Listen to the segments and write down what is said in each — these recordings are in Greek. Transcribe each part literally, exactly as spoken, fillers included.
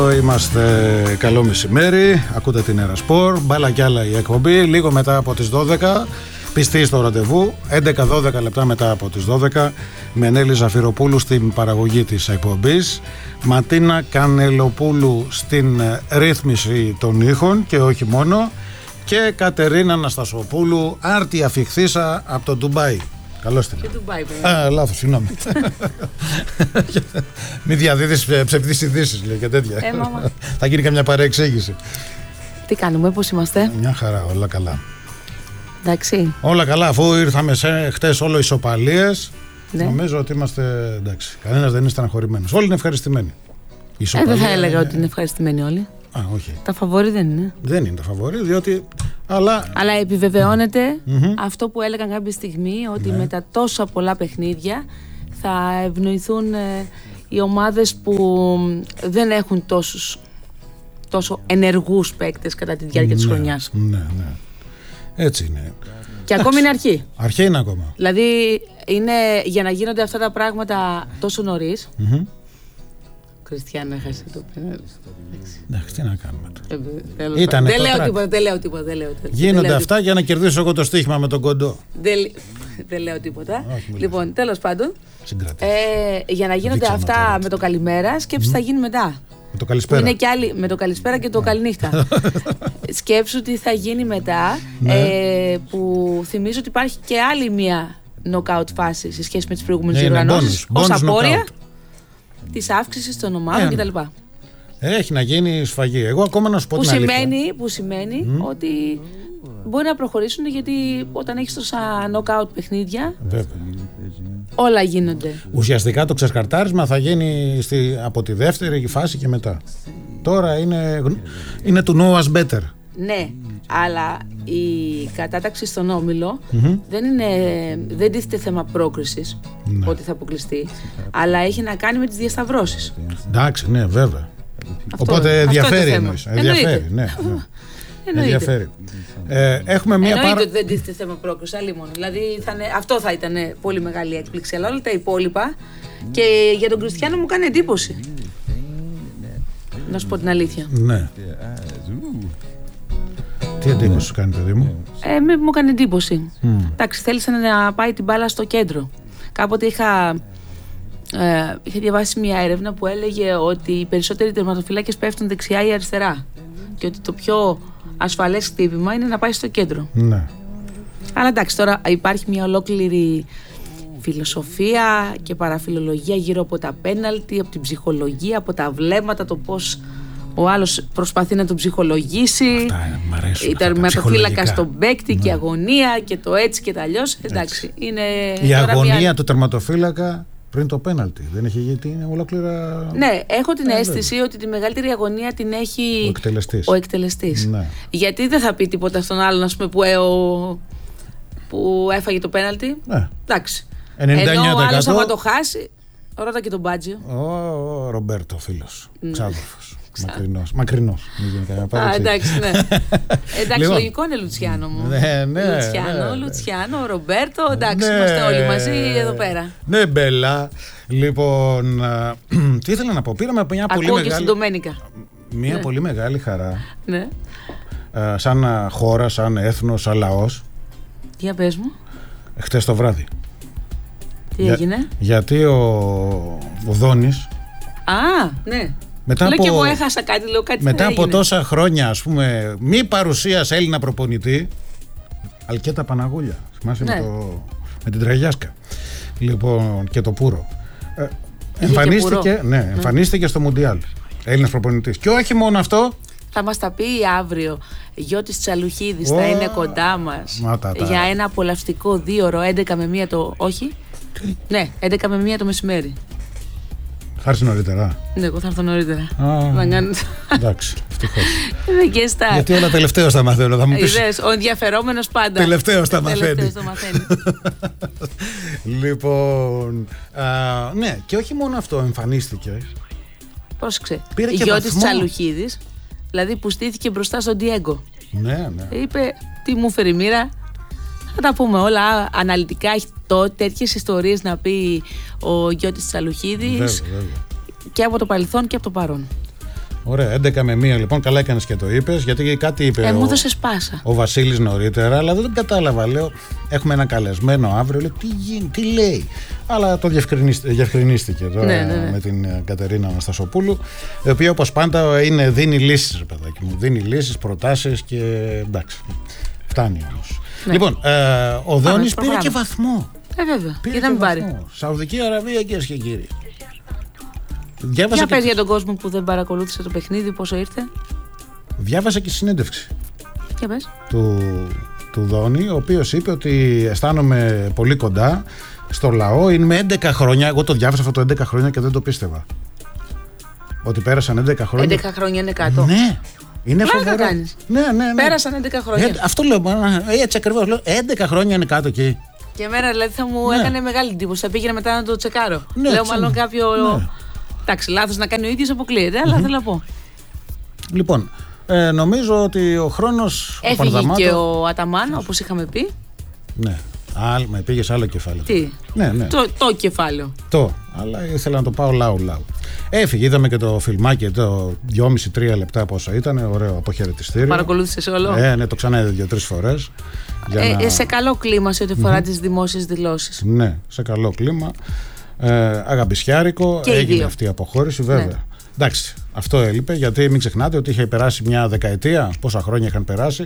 Είμαστε καλό μεσημέρι, ακούτε την Ερασπορ, μπάλα κι άλλα η εκπομπή, λίγο μετά από τις δώδεκα, πιστοί στο ραντεβού, έντεκα δώδεκα λεπτά μετά από τις δώδεκα, με Νέλη Ζαφυροπούλου στην παραγωγή της εκπομπής, Ματίνα Κανελοπούλου στην ρύθμιση των ήχων και όχι μόνο, και Κατερίνα Αναστασοπούλου, άρτια φιχθήσα από το Ντουμπάι. Καλώς την. Α, λάθος, συγγνώμη. Μην διαδίδεις ψευδείς ειδήσεις, λέει, και τέτοια. Ε, μάμα. Θα γίνει καμιά παρεξήγηση. Τι κάνουμε, πώς είμαστε? Μια χαρά, όλα καλά. Εντάξει. Όλα καλά, αφού ήρθαμε σε χτες όλο ισοπαλίες. Ναι. Νομίζω ότι είμαστε εντάξει. Κανένας δεν είναι στεναχωρημένος. Όλοι είναι ευχαριστημένοι. Ε, δεν θα έλεγα ότι είναι ευχαριστημένοι όλοι. Α, όχι. Τα φαβόρι δεν είναι. Δεν είναι τα φαβόρι, διότι. Αλλά, Αλλά επιβεβαιώνεται mm-hmm. αυτό που έλεγαν κάποια στιγμή, ότι ναι. με τα τόσα πολλά παιχνίδια θα ευνοηθούν ε, οι ομάδες που δεν έχουν τόσους, τόσο ενεργούς παίκτες κατά τη διάρκεια της ναι, χρονιάς. Ναι, ναι. Έτσι είναι. Και ακόμη είναι αρχή. Αρχή είναι ακόμα. Δηλαδή είναι για να γίνονται αυτά τα πράγματα τόσο νωρίς. Mm-hmm. Κριστιανό έχασε το πέναλτι. Εντάξει, τι να κάνουμε τώρα. Ε, Ήτανε δεν, λέω τίποτα, δεν λέω τίποτα, δεν λέω τίποτα. Γίνονται δεν λέω αυτά τίποτα. Για να κερδίσω εγώ το στοίχημα με τον κοντό. Δεν, δεν λέω τίποτα. Όχι, λοιπόν, τέλος πάντων, ε, για να γίνονται Δείξαμε αυτά τώρα. Με το καλημέρα, σκέψου mm. θα γίνει μετά. Με το καλησπέρα. Που είναι και άλλοι, με το καλησπέρα και το καληνύχτα. Σκέψου τι θα γίνει μετά, ναι. ε, που θυμίζω ότι υπάρχει και άλλη μία knockout φάση σε σχέση με τις προηγούμενες διοργανώσεις. Ως απόρρια της αύξησης των ομάδων ε, κτλ. Έχει να γίνει σφαγή. Εγώ ακόμα να σου πω που την σημαίνει, αλήθεια. Που σημαίνει mm. ότι μπορεί να προχωρήσουν, γιατί όταν έχεις τόσα knockout παιχνίδια, βέβαια, όλα γίνονται. Ουσιαστικά το ξεσκαρτάρισμα θα γίνει στη, από τη δεύτερη φάση και μετά. Τώρα είναι, είναι to know us better. Ναι, αλλά η κατάταξη στον όμιλο mm-hmm. δεν είναι, δεν τίθεται θέμα πρόκρισης, ναι. ότι θα αποκλειστεί, αλλά έχει να κάνει με τις διασταυρώσεις. Εντάξει, ναι, βέβαια. Αυτό, Οπότε αυτό ενδιαφέρει εννοείς. Ενδιαφέρει, ναι, ναι. Ενδιαφέρει. Ε, έχουμε μία εννοείται πάρα... ότι δεν τίθεται θέμα πρόκριση, άλλη μόνο. Δηλαδή θα είναι, αυτό θα ήταν πολύ μεγάλη έκπληξη. Αλλά όλα τα υπόλοιπα, και για τον Κριστιανό μου κάνει εντύπωση. Να σου πω την αλήθεια. Ναι. Τι εντύπωση σου κάνει, παιδί μου? Ε, με, μου κάνει εντύπωση. Mm. Εντάξει, θέλησε να πάει την μπάλα στο κέντρο. Κάποτε είχα, ε, είχα διαβάσει μια έρευνα που έλεγε ότι οι περισσότεροι τερματοφυλάκες πέφτουν δεξιά ή αριστερά. Και ότι το πιο ασφαλές χτύπημα είναι να πάει στο κέντρο. Ναι. Αλλά εντάξει, τώρα υπάρχει μια ολόκληρη φιλοσοφία και παραφιλολογία γύρω από τα πέναλτι, από την ψυχολογία, από τα βλέμματα, το πώς ο άλλος προσπαθεί να τον ψυχολογήσει. Η τερματοφύλακα στον παίκτη, ναι. Και η αγωνία και το έτσι και τα αλλιώς. Εντάξει, είναι η αγωνία μια... του τερματοφύλακα πριν το πέναλτι. Δεν έχει γιατί είναι ολόκληρα. Ναι, έχω την ε, αίσθηση ότι τη μεγαλύτερη αγωνία την έχει ο εκτελεστής. Ο εκτελεστής. Ναι. Γιατί δεν θα πει τίποτα στον άλλον, ας πούμε, που, ε, ο... που έφαγε το πέναλτι. Ναι. Εντάξει. ενενήντα εννιά τοις εκατό. Ενώ ο άλλος θα το χάσει. Ρώτα και τον Μπάτζιο. Ο Ρομπέρτο, φίλος. Ναι. Ξάδερφος. Μακρινός. Μακρινός. Α, εντάξει, ναι. Εντάξει, λοιπόν. Λογικό είναι Λουτσιάνο μου. Ναι, ναι. Λουτσιάνο, ναι, Λουτσιάνο, Ρομπέρτο. Εντάξει, ναι, είμαστε όλοι μαζί εδώ πέρα. Ναι, μπέλα. Λοιπόν, τι ήθελα να πω. Πήραμε από μια Ακούω πολύ μεγάλη. Και στην Ντομένικα. Μια ναι. πολύ μεγάλη χαρά. Ναι. Σαν χώρα, σαν έθνος, σαν λαός. Για πες μου. Χτες το βράδυ. Τι έγινε? Για, γιατί ο, ο Δόνης. Α, ναι. Μετά λέω από, και εγώ έχασα κάτι, λέω κάτι. μετά από τόσα χρόνια, ας πούμε, μη παρουσίας Έλληνα προπονητή, Αλκέτα Παναγούλια, θυμάσαι, ναι. με, το, με την Τραγιάσκα, λοιπόν, και το Πούρο. Ε, εμφανίστηκε, ναι, ναι. εμφανίστηκε στο Μουντιάλ, Έλληνας προπονητής. Και όχι μόνο αυτό. Θα μας τα πει αύριο. Γιώτης Τσαλουχίδης oh. θα είναι κοντά μας Μα, για ένα απολαυστικό δύο ώρο, έντεκα με μία το... Όχι, ναι, έντεκα με μία το μεσημέρι. Θα έρθει νωρίτερα. Ναι, εγώ θα έρθω νωρίτερα. Ah, εντάξει, ευτυχώς. Γιατί όλα τελευταίως τα μαθαίνω. Θα μου πεις... Είδες, ο ενδιαφερόμενος πάντα. Τελευταίως τα μαθαίνει. Τελευταίως το μαθαίνει. Λοιπόν, α, ναι, και όχι μόνο αυτό, εμφανίστηκε. Πρόσεξε. Γιώτης Τσαλουχίδης, δηλαδή που στήθηκε μπροστά στον Ντιέγκο. Ναι, ναι. Είπε, τι μου φέρει η μοίρα. Θα τα πούμε όλα αναλυτικά. Έχει τέτοιες ιστορίες να πει ο Γιώτης Τσαλουχίδης. Βέβαια, βέβαια. Και από το παρελθόν και από το παρόν. Ωραία, έντεκα με μία λοιπόν, καλά έκανες και το είπες, γιατί κάτι είπε Ε, ο, μου έδωσε πάσα. ο Βασίλης νωρίτερα, αλλά δεν κατάλαβα. Λέω, έχουμε ένα καλεσμένο αύριο, λέω, τι γίνει, τι λέει. Αλλά το διευκρινίστηκε τώρα ναι, ναι, ναι. με την Κατερίνα Αναστασοπούλου, η οποία όπως πάντα είναι, δίνει λύσεις, ρε παιδάκι μου. Δίνει λύσεις, προτάσεις και εντάξει. Φτάνει όμως. Ναι. Λοιπόν, ε, ο Δόνης πήρε και βαθμό. Ε, βέβαια. Πήρε και δεν πάρει. Σαουδική Αραβία, κυρίες και κύριοι. Διάβασα για πες για τον κόσμο που δεν παρακολούθησε το παιχνίδι, πόσο ήρθε. Διάβασα και συνέντευξη. Για πες. Του, του Δόνη, ο οποίος είπε ότι αισθάνομαι πολύ κοντά στο λαό. Είναι με έντεκα χρόνια. Εγώ το διάβασα αυτό το έντεκα χρόνια και δεν το πίστευα. Ότι πέρασαν έντεκα χρόνια. έντεκα χρόνια είναι κάτω. Ναι. Είναι φοβερό. Ναι, ναι, ναι. Πέρασαν έντεκα χρόνια. Ε, αυτό λέω. Έτσι ακριβώς λέω. έντεκα χρόνια είναι κάτω εκεί. Και εμένα δηλαδή θα μου ναι. έκανε μεγάλη εντύπωση. Θα πήγαινε μετά να το τσεκάρω. Ναι, λέω ξέ... μάλλον κάποιο. Ναι. Εντάξει, λάθος να κάνει ο ίδιος αποκλείεται, αλλά mm-hmm. θέλω να πω. Λοιπόν, ε, νομίζω ότι ο χρόνος. Έφυγε ο και ο Αταμάν, όπως είχαμε πει. Ναι. Άλλο, με πήγε σε άλλο κεφάλαιο. Τι? Ναι, ναι. Το, το κεφάλαιο. Το, αλλά ήθελα να το πάω λαού λαού. Έφυγε, είδαμε και το φιλμάκι το δυόμισι με τρία λεπτά πόσο ήταν. Ωραίο αποχαιρετιστήριο. Παρακολούθησες όλο. Ε, ναι, το ξανά είδε δύο-τρεις φορές. Ε, να... Σε καλό κλίμα σε ό,τι αφορά mm-hmm. τις δημόσιες δηλώσεις. Ναι, σε καλό κλίμα. Ε, αγαπησιάρικο, και έγινε αυτή η αποχώρηση, βέβαια. Ναι. Εντάξει, αυτό έλειπε, γιατί μην ξεχνάτε ότι είχε περάσει μια δεκαετία, πόσα χρόνια είχαν περάσει,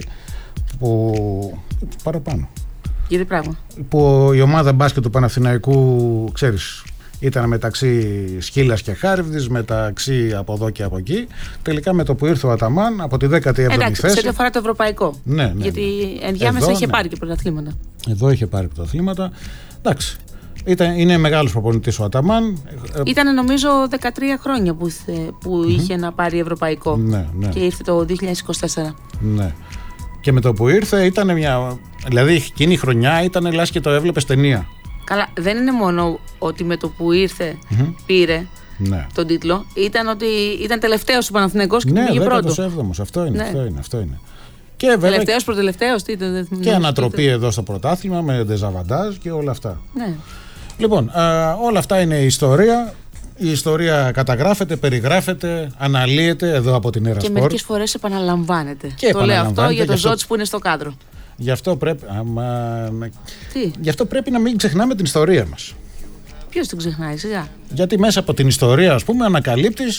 που. Παραπάνω. Γιατί πράγμα. Που η ομάδα μπάσκετ του Παναθηναϊκού, ξέρεις, ήταν μεταξύ Σκύλας και Χάριβδης, μεταξύ από εδώ και από εκεί. Τελικά με το που ήρθε ο Αταμάν από τη δέκατη έβδομη θέση. Εντάξει, σε ό,τι αφορά το ευρωπαϊκό. Ναι, ναι, ναι. Γιατί ενδιάμεσα είχε ναι. πάρει και πρωταθλήματα. Εδώ είχε πάρει πρωταθλήματα. Εντάξει. Ήταν, είναι μεγάλος προπονητής ο Αταμάν. Ήταν νομίζω δεκατρία χρόνια που, θε, που mm-hmm. είχε να πάρει ευρωπαϊκό. Ναι, ναι. Και ήρθε το δύο χιλιάδες είκοσι τέσσερα. Ναι. Και με το που ήρθε ήταν μια. Δηλαδή εκείνη η χρονιά ήταν λες και το έβλεπες ταινία. Καλά, δεν είναι μόνο ότι με το που ήρθε mm-hmm. πήρε ναι. τον τίτλο. Ήταν ότι ήταν τελευταίος ο Παναθηναϊκός και ναι, πήγε πρώτο. δέκατος έβδομος, αυτό είναι, ναι. αυτό είναι, αυτό είναι. Και βέβαια, τελευταίος, προτελευταίος, τι ήταν. Και ανατροπή το... εδώ στο πρωτάθλημα με ντεζαβαντάζ και όλα αυτά. Ναι. Λοιπόν, α, όλα αυτά είναι ιστορία. Η ιστορία καταγράφεται, περιγράφεται, αναλύεται εδώ από την Έρα Και Σπορ. μερικές φορές επαναλαμβάνεται. Και το λέω αυτό για τον αυτό... Ζώτς που είναι στο κάδρο. Γι' αυτό πρέπει. Άμα... Τι? Γι' αυτό πρέπει να μην ξεχνάμε την ιστορία μας. Ποιος την ξεχνάει, σιγά. Γιατί μέσα από την ιστορία, ας πούμε, ανακαλύπτεις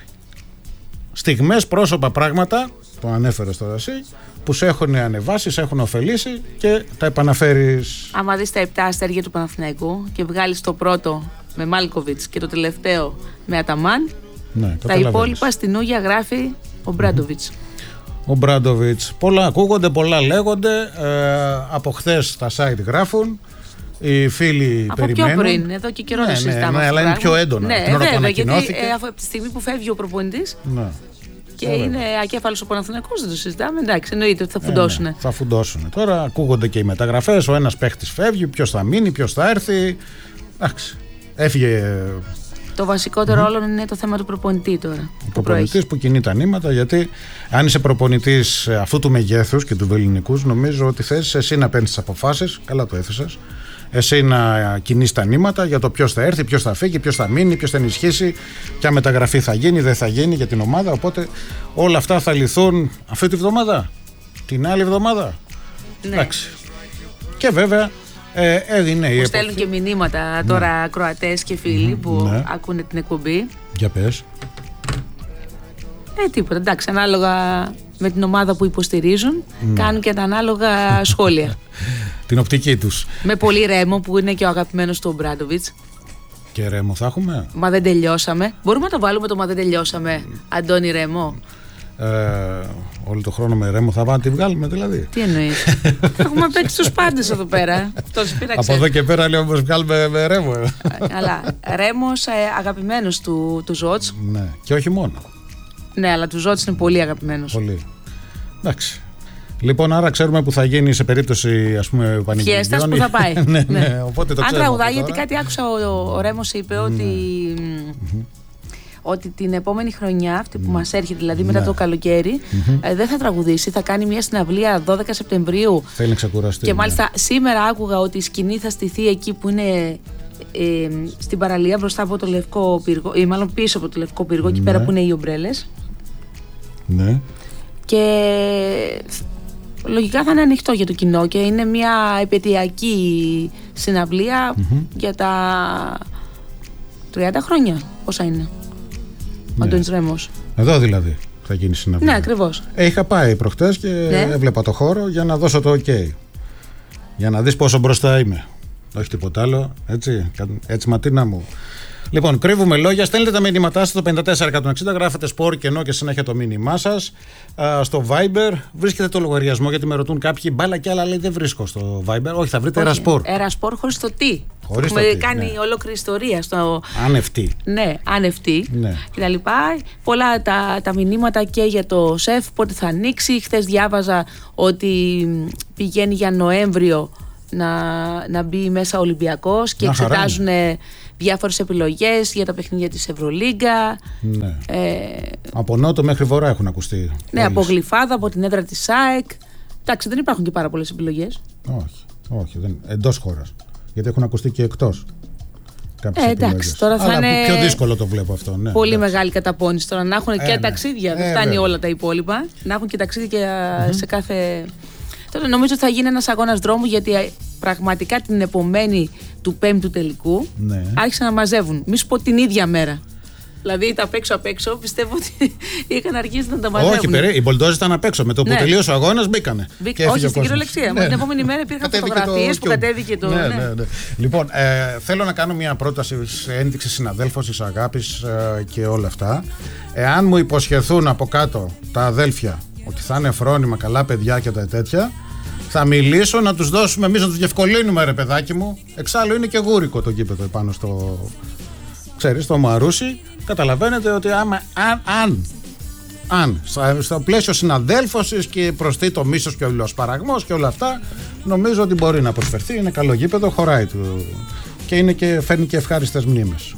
στιγμές, πρόσωπα, πράγματα. Το ανέφερες τώρα εσύ, που σε έχουν ανεβάσει, σε έχουν ωφελήσει και τα επαναφέρεις. Άμα δεις τα επτά αστέρια του Παναθηναϊκού και βγάλεις το πρώτο με Μάλκοβιτς και το τελευταίο με Αταμάν, ναι, τα υπόλοιπα στην Ούγια γράφει ο Μπράντοβιτς. Ο Μπράντοβιτς. Πολλά ακούγονται, πολλά λέγονται. Ε, από χθες τα site γράφουν. Οι φίλοι από περιμένουν. Από πιο πριν, εδώ και καιρό ναι, δεν ναι, συζητάμε. Ναι, αλλά είναι πιο έντονα. Ναι, βέβαια, γιατί ε, από τη στιγμή που φεύγει ο προπονητής ναι. και yeah, είναι ακέφαλος ο Παναθηναϊκός, δεν το συζητάμε. Εντάξει, εννοείται ότι θα φουντώσουν. Ε, ναι, θα φουντώσουν. Τώρα ακούγονται και οι μεταγραφές. Ο ένας παίχτης φεύγει, ποιος θα μείνει, ποιος θα έρθει. Εντάξει. Έφυγε. Το βασικότερο mm-hmm. όλων είναι το θέμα του προπονητή τώρα. Ο προπονητής που κινεί τα νήματα, γιατί αν είσαι προπονητής αυτού του μεγέθους και του ελληνικούς, νομίζω ότι θες εσύ να παίρνεις τις αποφάσεις. Καλά το έθεσες. Εσύ να κινείς τα νήματα για το ποιος θα έρθει, ποιος θα φύγει, ποιος θα μείνει, ποιος θα ενισχύσει, ποια μεταγραφή θα γίνει, δεν θα γίνει για την ομάδα. Οπότε όλα αυτά θα λυθούν αυτή τη βδομάδα, την άλλη εβδομάδα. Ναι. Εντάξει. Και βέβαια. Ε, ε, ναι, που στέλνουν και μηνύματα τώρα ναι. Κροατές και φίλοι mm, που ναι. ακούνε την εκπομπή. Για πες. Ε, τίποτα. Εντάξει, ανάλογα με την ομάδα που υποστηρίζουν, ναι. κάνουν και τα ανάλογα σχόλια. Την οπτική τους. Με πολύ Ρέμο που είναι και ο αγαπημένος του Μπράντοβιτς. Και Ρέμο θα έχουμε. Μα δεν τελειώσαμε. Μπορούμε να το βάλουμε το Μα δεν τελειώσαμε, Αντώνη Ρέμο. Ε, όλο το χρόνο με Ρέμο θα πάμε να τη βγάλουμε δηλαδή. Τι εννοείς. Έχουμε παίξει τους πάντες εδώ πέρα. Από εδώ και πέρα λέω πως βγάλουμε με Ρέμο. Αλλά Ρέμος ε, αγαπημένος του, του Ζώτς. Ναι, και όχι μόνο. Ναι, αλλά του Ζώτς είναι πολύ αγαπημένος. Πολύ. Εντάξει. Λοιπόν, άρα ξέρουμε που θα γίνει σε περίπτωση, ας πούμε, πανηγυριών. Φιέστας που θα πάει. ναι, ναι. Ναι. Οπότε το αν τραγουδάει, γιατί τώρα. κάτι άκουσα, ο, ο Ρέμος είπε ναι. ότι, mm-hmm. ότι την επόμενη χρονιά, αυτή που mm. μας έρχεται, δηλαδή μετά ναι. το καλοκαίρι, mm-hmm. ε, δεν θα τραγουδήσει, θα κάνει μια συναυλία δώδεκα Σεπτεμβρίου. Θέλει να ξεκουραστεί. Και μάλιστα ναι. σήμερα άκουγα ότι η σκηνή θα στηθεί εκεί που είναι ε, στην παραλία μπροστά από το Λευκό Πύργο, ή μάλλον πίσω από το Λευκό Πύργο, εκεί ναι. πέρα που είναι οι ομπρέλες. Ναι. Και λογικά θα είναι ανοιχτό για το κοινό και είναι μια επαιτειακή συναυλία mm-hmm. για τα τριάντα χρόνια. Πόσα είναι, ναι. Ο Αντώνης Ρέμος. Εδώ δηλαδή θα γίνει συναυλία. Ναι, ακριβώς. Ε, είχα πάει προχτές και ναι. έβλεπα το χώρο για να δώσω το ok. Για να δεις πόσο μπροστά είμαι. Όχι τίποτα άλλο, έτσι, έτσι ματίνα μου. Λοιπόν, κρύβουμε λόγια. Στέλνετε τα μήνυματά σας στο πέντε τέσσερα εκατόν εξήντα, γράφετε σπορ και ενώ και συνέχεια το μήνυμά σας. Στο Viber βρίσκεται το λογαριασμό, γιατί με ρωτούν κάποιοι μπάλα και άλλα, λέει δεν βρίσκω στο Viber. Όχι, θα βρείτε Ερασπορ. Ερασπορ χωρίς το τι. Χωρίς το τι. τι. Κάνει ναι. ολόκληρη ιστορία στο. Ανευτή. Ναι, ανευτή. Ναι. Και τα λοιπά. Πολλά τα, τα μηνύματα και για το ΣΕΦ, πότε θα ανοίξει. Χθες διάβαζα ότι πηγαίνει για Νοέμβριο να, να μπει μέσα ο Ολυμπιακός και εξετάζουν διάφορες επιλογές για τα παιχνίδια της Ευρωλίγκα. Ναι. Ε, από νότο μέχρι βορρά έχουν ακουστεί. Ναι, όλες. Από Γλυφάδα, από την έδρα της ΑΕΚ. Εντάξει, δεν υπάρχουν και πάρα πολλές επιλογές. Όχι, όχι, δεν, εντός χώρας. Γιατί έχουν ακουστεί και εκτός. Ε, εντάξει, τώρα θα Αλλά είναι πιο δύσκολο το βλέπω αυτό. Ναι, πολύ εντάξει. μεγάλη καταπώνηση τώρα να έχουν ε, και ναι. ταξίδια. Δεν ε, φτάνει βέβαια. Όλα τα υπόλοιπα. Να έχουν και ταξίδια mm-hmm. σε κάθε. Τώρα νομίζω ότι θα γίνει ένας αγώνας δρόμου, γιατί πραγματικά την επομένη του πέμπτου τελικού ναι. άρχισαν να μαζεύουν. Μη σου πω την ίδια μέρα. Δηλαδή τα απ' έξω απ' έξω πιστεύω ότι είχαν αρχίσει να τα μαζεύουν. Όχι, περί, οι Μπολντόζοι ήταν απ' έξω. Με το που ναι. τελείωσε ο αγώνας μπήκανε. Μπήκα, και όχι, στην κυριολεξία. Ναι. Την επόμενη μέρα υπήρχαν φωτογραφίες που κατέβηκε το. Ναι, ναι. Ναι, ναι. Λοιπόν, ε, θέλω να κάνω μια πρόταση σε ένδειξη συναδέλφωσης, αγάπης ε, και όλα αυτά. Εάν μου υποσχεθούν από κάτω τα αδέλφια ότι θα είναι φρόνημα, καλά παιδιά και τα τέτοια, θα μιλήσω να τους δώσουμε εμείς, να τους διευκολύνουμε, ρε παιδάκι μου. Εξάλλου είναι και γούρικο το γήπεδο επάνω στο. Ξέρεις, στο Μαρούσι. Καταλαβαίνετε ότι άμα, αν, αν, αν στο, στο πλαίσιο συναδέλφωσης και προστεί το μίσος και ο ηλιοσπαραγμός και όλα αυτά, νομίζω ότι μπορεί να προσφερθεί. Είναι καλό γήπεδο, χωράει του και, είναι και φέρνει και ευχάριστες μνήμες.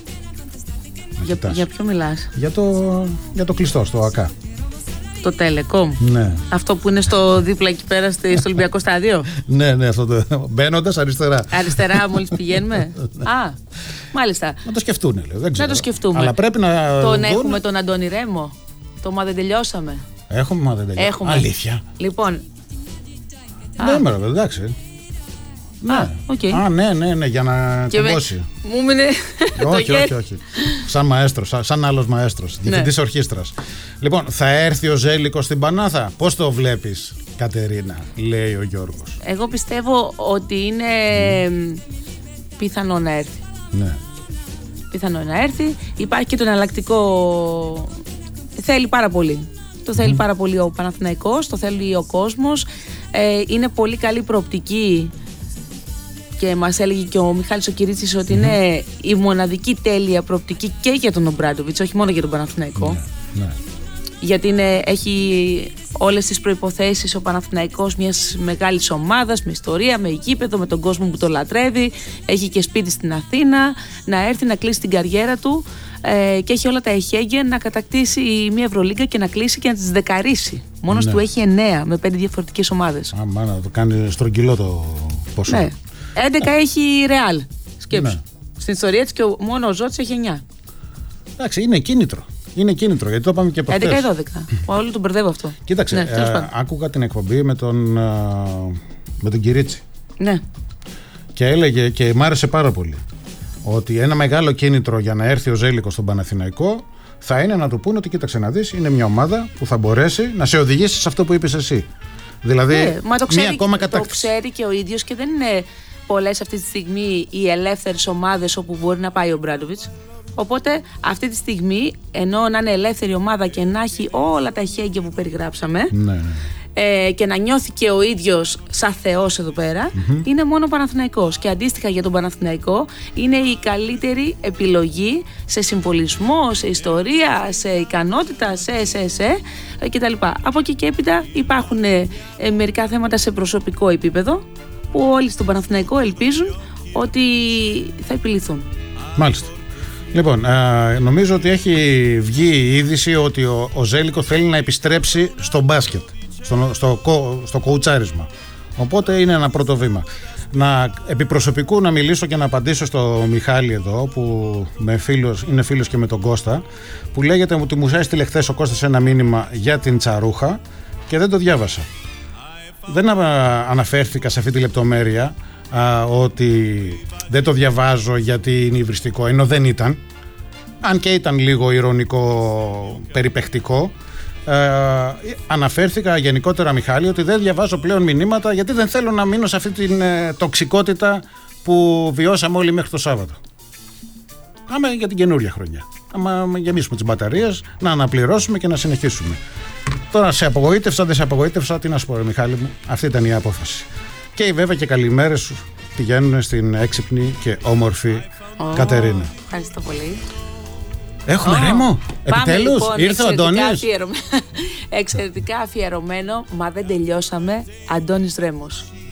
Για, για ποιο μιλάς? Για το, για το κλειστό, στο ΑΚΑ. Το Telecom. Ναι. Αυτό που είναι στο δίπλα εκεί πέρα στο Ολυμπιακό στάδιο. Ναι, ναι, αυτό το. Μπαίνοντας αριστερά. Αριστερά, μόλις πηγαίνουμε. Α, μάλιστα. Να το σκεφτούν, λέω. Δεν ξέρω. Να το σκεφτούμε. Αλλά πρέπει να. Τον δουν... έχουμε τον Αντώνη Ρέμο. Το μα δεν τελειώσαμε. Έχουμε, μα δεν τελειώσαμε. Έχουμε. Αλήθεια. Λοιπόν. Ναι, μέρα, εντάξει. Ναι. Okay. Α, ναι, ναι, ναι, για να κουμπώσει. Με... Μου μείνε. όχι, όχι, όχι. Σαν μαέστρος, σαν, σαν άλλος μαέστρος, διευθυντής ναι. ορχήστρας. Λοιπόν, θα έρθει ο Ζέλικος στην Πανάθα. Πώς το βλέπεις, Κατερίνα, λέει ο Γιώργος. Εγώ πιστεύω ότι είναι mm. πιθανό να έρθει. Ναι. Πιθανό να έρθει. Υπάρχει και το εναλλακτικό. Θέλει πάρα πολύ. Το θέλει mm. πάρα πολύ ο Παναθηναϊκός, το θέλει ο κόσμος. Ε, είναι πολύ καλή προοπτική. Και μας έλεγε και ο Μιχάλης ο Κυρίτσης ότι mm-hmm. είναι η μοναδική τέλεια προοπτική και για τον Ομπράντοβιτς, όχι μόνο για τον Παναθηναϊκό. Ναι, ναι. Γιατί είναι, έχει όλες τις προϋποθέσεις ο Παναθηναϊκός μιας μεγάλης ομάδας, με ιστορία, με γήπεδο, με τον κόσμο που το λατρεύει. Έχει και σπίτι στην Αθήνα, να έρθει να κλείσει την καριέρα του ε, και έχει όλα τα εχέγγυα να κατακτήσει μια Ευρωλίγκα και να κλείσει και να τις δεκαρίσει. Μόνος ναι. του έχει εννέα με πέντε διαφορετικές ομάδες. Α, μάνα, το κάνει στρογγυλό το ποσό. Ναι. έντεκα έχει η Ρεάλ. Σκέψου. Ναι. Στην ιστορία της και μόνο ο Ζώτης έχει εννιά. Εντάξει, είναι κίνητρο. Είναι κίνητρο, γιατί το είπαμε και προχθές. έντεκα ή δώδεκα. Όλο τον μπερδεύω αυτό. Κοίταξε, ναι, ε, άκουγα την εκπομπή με τον, με τον Κυρίτσι. Ναι. Και έλεγε, και μ' άρεσε πάρα πολύ, ότι ένα μεγάλο κίνητρο για να έρθει ο Ζέλικος στον Παναθηναϊκό θα είναι να του πούνε ότι κοίταξε να δεις, είναι μια ομάδα που θα μπορέσει να σε οδηγήσει σε αυτό που είπες εσύ. Δηλαδή, ναι, μα το ξέρει, μία ακόμα κατάκτηση. Το ξέρει και ο ίδιος και δεν είναι πολλές αυτή τη στιγμή οι ελεύθερες ομάδες όπου μπορεί να πάει ο Μπράντοβιτς. Οπότε αυτή τη στιγμή, ενώ να είναι ελεύθερη ομάδα και να έχει όλα τα εχέγγυα που περιγράψαμε, ναι, ναι. Ε, και να νιώθει και ο ίδιος σαν θεός εδώ πέρα, mm-hmm. είναι μόνο ο Παναθηναϊκός. Και αντίστοιχα για τον Παναθηναϊκό είναι η καλύτερη επιλογή σε συμβολισμό, σε ιστορία, σε ικανότητα, σε, σε, σε ε, κτλ. Από εκεί και έπειτα υπάρχουν ε, ε, μερικά θέματα σε προσωπικό επίπεδο που όλοι στον Παναθηναϊκό ελπίζουν ότι θα επιληθούν. Μάλιστα. Λοιπόν, α, νομίζω ότι έχει βγει η είδηση ότι ο, ο Ζέλικο θέλει να επιστρέψει στο μπάσκετ, στο, στο, στο, στο κοουτσάρισμα. Οπότε είναι ένα πρώτο βήμα. Να επιπροσωπικού να μιλήσω και να απαντήσω στο Μιχάλη εδώ, που με φίλος, είναι φίλος και με τον Κώστα, που λέγεται ότι μου έστειλε χθες ο Κώστας ένα μήνυμα για την Τσαρούχα και δεν το διάβασα. Δεν αναφέρθηκα σε αυτή τη λεπτομέρεια, α, ότι δεν το διαβάζω γιατί είναι υβριστικό, ενώ δεν ήταν, αν και ήταν λίγο ηρωνικό περιπαικτικό. Ε, αναφέρθηκα γενικότερα, Μιχάλη, ότι δεν διαβάζω πλέον μηνύματα γιατί δεν θέλω να μείνω σε αυτή την ε, τοξικότητα που βιώσαμε όλοι μέχρι το Σάββατο. Πάμε για την καινούρια χρονιά. Άμα γεμίσουμε τις μπαταρίες, να αναπληρώσουμε και να συνεχίσουμε. Τώρα σε απογοήτευσα, δεν σε απογοήτευσα, τι να σου πω, ρε Μιχάλη μου, αυτή ήταν η απόφαση. Και βέβαια και καλημέρες σου πηγαίνουν στην έξυπνη και όμορφη oh, Κατερίνα. Ευχαριστώ πολύ. Έχουμε oh. ρέμο, επιτέλους, λοιπόν, ήρθε ο Αντώνης. Αφιερωμένο, εξαιρετικά αφιερωμένο, μα δεν τελειώσαμε, Αντώνης Ρέμος.